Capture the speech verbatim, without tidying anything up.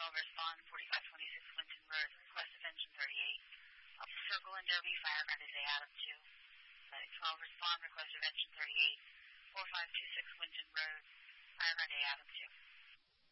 twelve, respond, forty-five twenty-six Winton Road, request attention thirty-eight. Officer Circle in Derby, fire Friday Day Adam two. Medic twelve, respond, request attention thirty-eight. forty-five twenty-six Winton Road, fire Friday Adam two.